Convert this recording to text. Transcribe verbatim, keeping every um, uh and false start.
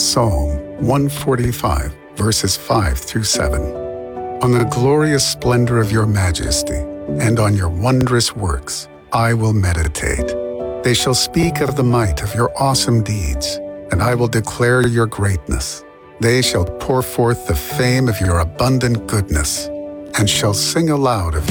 Psalm one forty-five, verses five through seven. On the glorious splendor of your majesty, and on your wondrous works, I will meditate. They shall speak of the might of your awesome deeds, and I will declare your greatness. They shall pour forth the fame of your abundant goodness, and shall sing aloud of